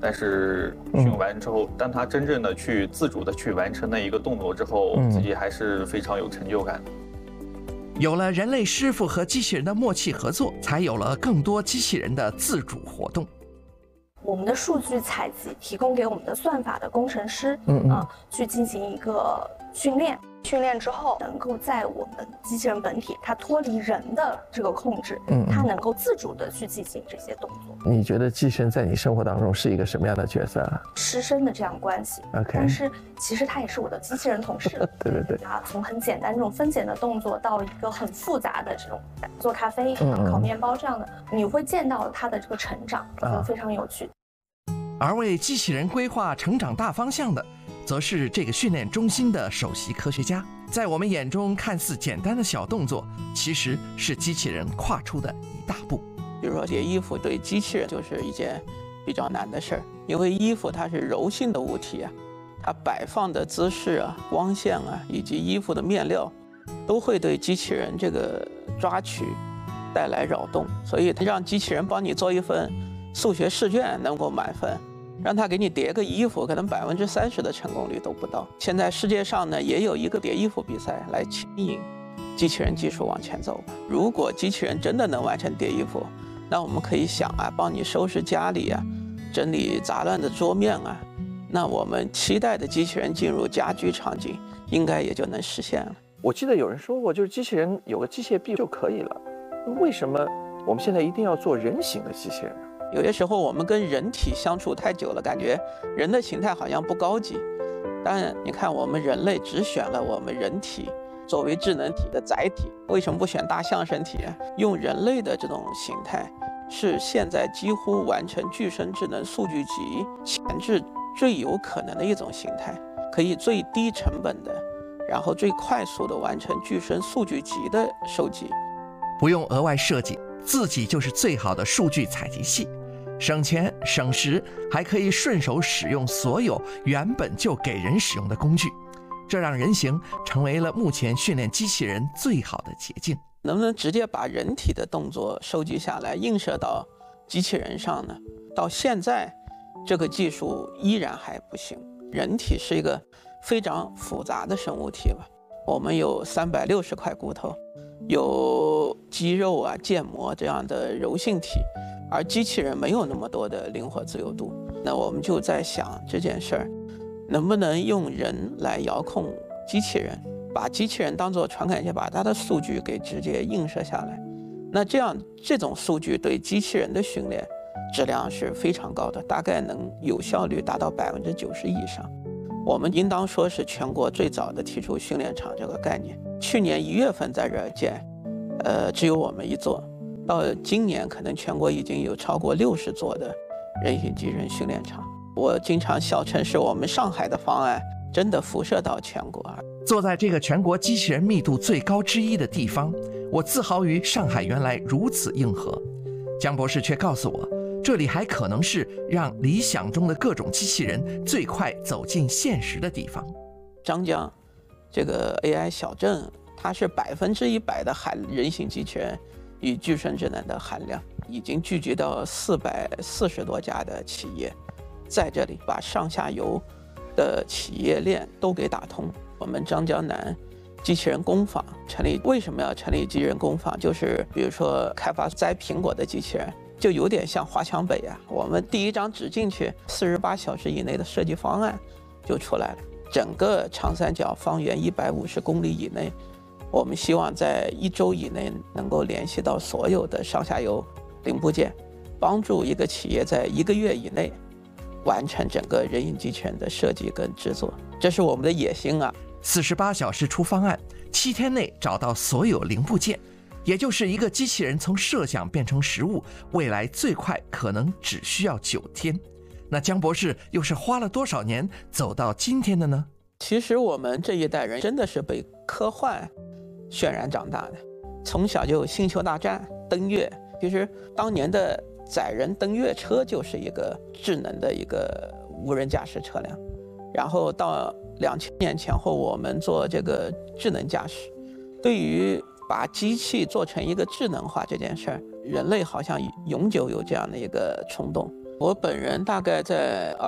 但是训完之后，当他真正的去自主的去完成那一个动作之后，自己还是非常有成就感的。 有了人类师傅和机器人的默契合作，才有了更多机器人的自主活动。 我们的数据采集提供给我们的算法的工程师，去进行一个训练。训练之后，能够在我们机器人本体它脱离人的这个控制，它能够自主的去进行这些动作。 你觉得机器人在你生活当中是一个什么样的角色啊？ 师生的这样关系。但是其实它也是我的机器人同事。 对。 从很简单这种分拣的动作到一个很复杂的这种做咖啡、烤面包这样的，你会见到它的这个成长，非常有趣。 而为机器人规划成长大方向的，则是这个训练中心的首席科学家。在我们眼中看似简单的小动作，其实是机器人跨出的一大步。 比如说叠衣服对机器人就是一件比较难的事儿，因为衣服它是柔性的物体啊，它摆放的姿势啊、光线啊，以及衣服的面料，都会对机器人这个抓取带来扰动。所以让机器人帮你做一份数学试卷能够满分，让他给你叠个衣服，可能30%的成功率都不到。现在世界上呢也有一个叠衣服比赛来牵引机器人技术往前走。如果机器人真的能完成叠衣服，那我们可以想啊，帮你收拾家里啊，整理杂乱的桌面啊，那我们期待的机器人进入家居场景，应该也就能实现了。 我记得有人说过，就是机器人有个机械臂就可以了，为什么我们现在一定要做人形的机器人呢？ 有些时候我们跟人体相处太久了，感觉人的形态好像不高级。但你看，我们人类只选了我们人体作为智能体的载体，为什么不选大象身体啊？用人类的这种形态，是现在几乎完成具身智能数据集前置最有可能的一种形态，可以最低成本的，然后最快速的完成具身数据集的收集， 不用额外设计，自己就是最好的数据采集器。省钱省时，还可以顺手使用所有原本就给人使用的工具，这让人形成为了目前训练机器人最好的捷径。 能不能直接把人体的动作收集下来映射到机器人上呢？到现在这个技术依然还不行。人体是一个非常复杂的生物体吧，我们有360块骨头，有肌肉啊、腱膜这样的柔性体，而机器人没有那么多的灵活自由度。那我们就在想这件事儿，能不能用人来遥控机器人，把机器人当作传感器，把它的数据给直接映射下来。那这种数据对机器人的训练质量是非常高的，大概能有效率达到90%以上。我们应当说是全国最早的提出训练场这个概念。去年1月份在这儿建，只有我们一座。到今年可能全国已经有超过60座的人形机器人训练场。我经常笑称是我们上海的方案真的辐射到全国。 坐在这个全国机器人密度最高之一的地方，我自豪于上海原来如此硬核。江博士却告诉我，这里还可能是让理想中的各种机器人最快走进现实的地方。 张江这个 AI 小镇，它是100%的人形机器人与具身智能的含量，已经聚集到440多家的企业，在这里把上下游的企业链都给打通。我们张江南机器人工坊成立，为什么要成立机器人工坊？就是比如说开发摘苹果的机器人，就有点像华强北啊，我们第一张纸进去，48小时以内的设计方案就出来了。整个长三角方圆150公里以内，我们希望在1周以内能够联系到所有的上下游零部件，帮助一个企业在1个月以内完成整个人形机器人的设计跟制作，这是我们的野心啊 ！48小时出方案，7天内找到所有零部件，也就是一个机器人从设想变成实物，未来最快可能只需要9天。那江博士又是花了多少年走到今天的呢？ 其实我们这一代人真的是被科幻渲染长大的，从小就星球大战、登月。其实当年的载人登月车就是一个智能的一个无人驾驶车辆，然后到2000年前后，我们做这个智能驾驶。对于把机器做成一个智能化这件事儿，人类好像永久有这样的一个冲动。 我本人大概在